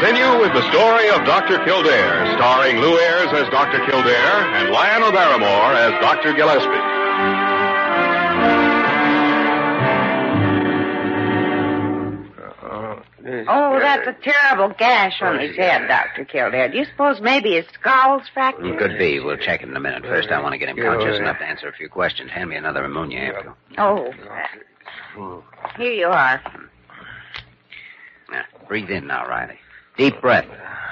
continue with the story of Dr. Kildare, starring Lou Ayres as Dr. Kildare and Lionel Barrymore as Dr. Gillespie. Oh, that's a terrible gash on his head, Dr. Kildare. Do you suppose maybe his skull's fractured? It could be. We'll check it in a minute. First, I want to get him conscious enough to answer a few questions. Hand me another ammonia ampoule. Oh, here you are. Now, breathe in now, Riley. Deep breath.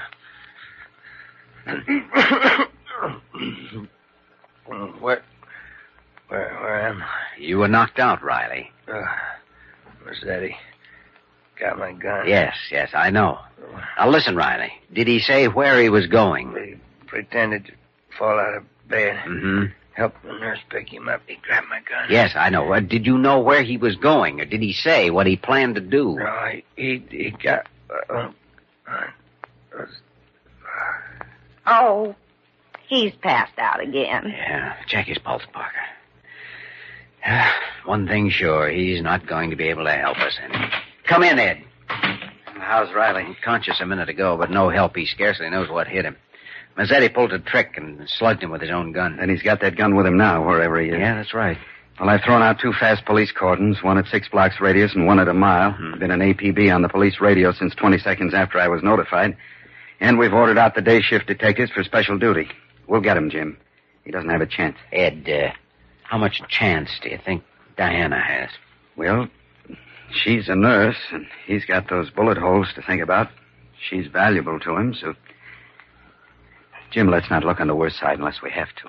Where am I? You were knocked out, Riley. Rossetti got my gun. Yes, I know. Now, listen, Riley. Did he say where he was going? He pretended to fall out of bed. Mm-hmm. Helped the nurse pick him up. He grabbed my gun. Yes, I know. Did you know where he was going, or did he say what he planned to do? No, he got... Oh, he's passed out again. Yeah, check his pulse, Parker. One thing sure, he's not going to be able to help us any. Come in, Ed. How's Riley? Conscious a minute ago, but no help. He scarcely knows what hit him. Mazzetti pulled a trick and slugged him with his own gun. And he's got that gun with him now, wherever he is. Yeah, that's right. Well, I've thrown out 2 fast police cordons, one at 6 blocks radius and one at a mile. Mm-hmm. Been an APB on the police radio since 20 seconds after I was notified. And we've ordered out the day shift detectives for special duty. We'll get him, Jim. He doesn't have a chance. Ed, how much chance do you think Diana has? Well, she's a nurse, and he's got those bullet holes to think about. She's valuable to him, so... Jim, let's not look on the worst side unless we have to.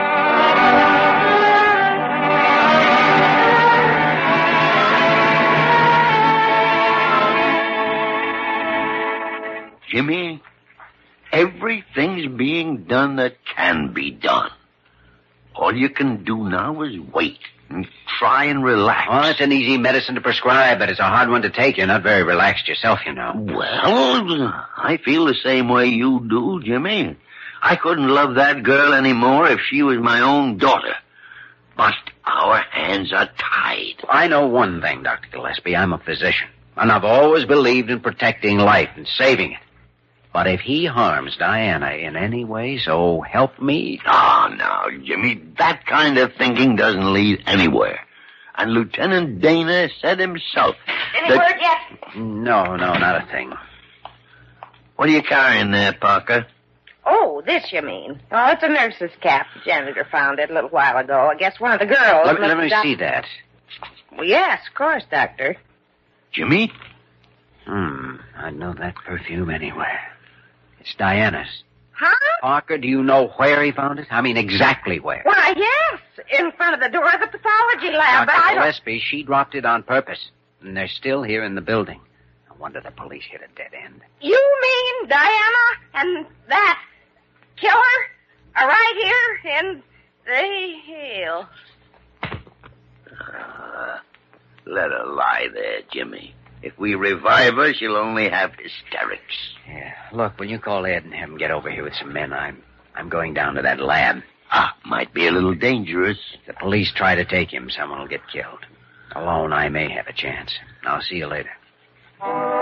Jimmy, everything's being done that can be done. All you can do now is wait and try and relax. Oh, it's an easy medicine to prescribe, but it's a hard one to take. You're not very relaxed yourself, you know. Well, I feel the same way you do, Jimmy. I couldn't love that girl anymore if she was my own daughter. But our hands are tied. I know one thing, Dr. Gillespie. I'm a physician, and I've always believed in protecting life and saving it. But if he harms Diana in any way, so help me. Oh, no, Jimmy, that kind of thinking doesn't lead anywhere. And Lieutenant Dana said himself... Any word yet? No, not a thing. What are you carrying there, Parker? Oh, this you mean. Oh, it's a nurse's cap. The janitor found it a little while ago. I guess one of the girls... Let me see that. Well, yes, of course, Doctor. Jimmy? I'd know that perfume anywhere. It's Diana's. Huh? Parker, do you know where he found it? I mean, exactly where. Why, yes, in front of the door of the pathology lab, but Dr. I don't... Gillespie, she dropped it on purpose, and they're still here in the building. No wonder the police hit a dead end. You mean Diana and that killer are right here in the hills? Let her lie there, Jimmy. If we revive her, she'll only have hysterics. Yeah. Look, will you call Ed and have him get over here with some men? I'm going down to that lab. Might be a little dangerous. If the police try to take him, someone will get killed. Alone, I may have a chance. I'll see you later.